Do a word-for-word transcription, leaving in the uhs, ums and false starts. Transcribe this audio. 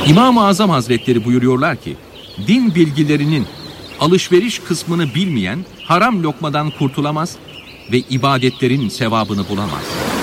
İmam-ı Azam Hazretleri buyuruyorlar ki, din bilgilerinin alışveriş kısmını bilmeyen haram lokmadan kurtulamaz ve ibadetlerin sevabını bulamaz.